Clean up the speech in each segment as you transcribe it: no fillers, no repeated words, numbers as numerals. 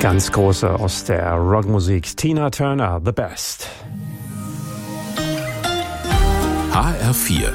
Ganz große aus der Rockmusik. Tina Turner, The Best. HR4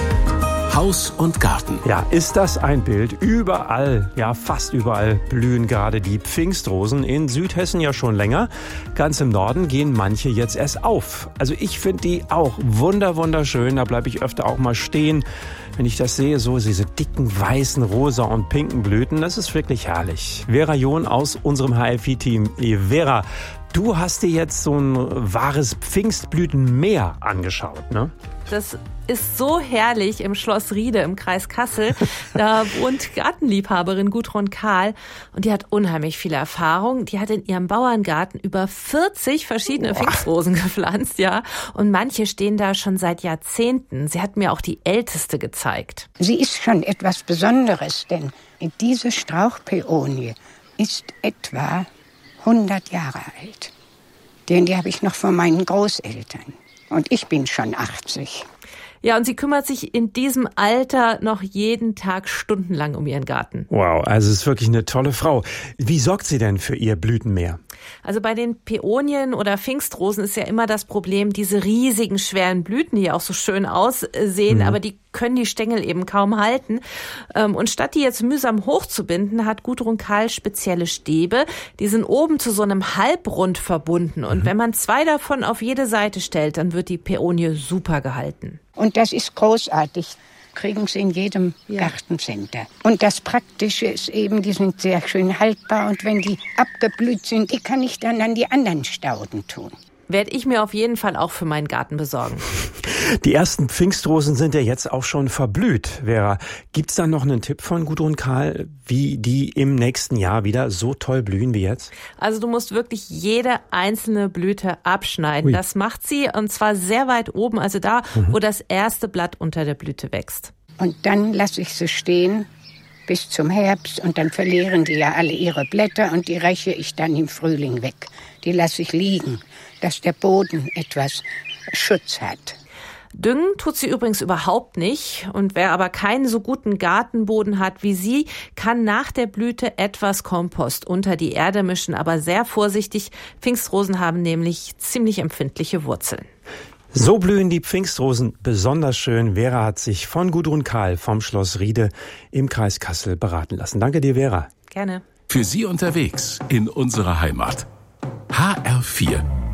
Haus und Garten. Ja, ist das ein Bild? Überall, ja fast überall blühen gerade die Pfingstrosen. In Südhessen ja schon länger. Ganz im Norden gehen manche jetzt erst auf. Also ich finde die auch wunderschön. Da bleibe ich öfter auch mal stehen, wenn ich das sehe. So diese dicken, weißen, rosa und pinken Blüten. Das ist wirklich herrlich. Vera John aus unserem HR4-Team. Vera, du hast dir jetzt so ein wahres Pfingstblütenmeer angeschaut, ne? Das ist so herrlich im Schloss Riede im Kreis Kassel. Da wohnt Gartenliebhaberin Gudrun Kahl und die hat unheimlich viel Erfahrung. Die hat in ihrem Bauerngarten über 40 verschiedene Pfingstrosen gepflanzt, ja. Und manche stehen da schon seit Jahrzehnten. Sie hat mir auch die älteste gezeigt. Sie ist schon etwas Besonderes, denn diese Strauchpäonie ist etwa 100 Jahre alt. Denn die habe ich noch von meinen Großeltern. Und ich bin schon 80. Ja, und sie kümmert sich in diesem Alter noch jeden Tag stundenlang um ihren Garten. Wow, also es ist wirklich eine tolle Frau. Wie sorgt sie denn für ihr Blütenmeer? Also bei den Päonien oder Pfingstrosen ist ja immer das Problem, diese riesigen, schweren Blüten, die auch so schön aussehen, aber die können die Stängel eben kaum halten. Und statt die jetzt mühsam hochzubinden, hat Gudrun Kahl spezielle Stäbe. Die sind oben zu so einem Halbrund verbunden. Und wenn man 2 davon auf jede Seite stellt, dann wird die Päonie super gehalten. Und das ist großartig. Kriegen sie in jedem Gartencenter. Und das Praktische ist eben, die sind sehr schön haltbar. Und wenn die abgeblüht sind, die kann ich dann an die anderen Stauden tun. Werde ich mir auf jeden Fall auch für meinen Garten besorgen. Die ersten Pfingstrosen sind ja jetzt auch schon verblüht, Vera. Gibt's da noch einen Tipp von Gudrun Kahl, wie die im nächsten Jahr wieder so toll blühen wie jetzt? Also du musst wirklich jede einzelne Blüte abschneiden. Das macht sie und zwar sehr weit oben, also da, wo das erste Blatt unter der Blüte wächst. Und dann lasse ich sie stehen bis zum Herbst und dann verlieren die ja alle ihre Blätter und die räche ich dann im Frühling weg. Die lasse ich liegen, dass der Boden etwas Schutz hat. Düngen tut sie übrigens überhaupt nicht. Und wer aber keinen so guten Gartenboden hat wie sie, kann nach der Blüte etwas Kompost unter die Erde mischen, aber sehr vorsichtig. Pfingstrosen haben nämlich ziemlich empfindliche Wurzeln. So blühen die Pfingstrosen besonders schön. Vera hat sich von Gudrun Kahl vom Schloss Riede im Kreis Kassel beraten lassen. Danke dir, Vera. Gerne. Für Sie unterwegs in unserer Heimat. HR4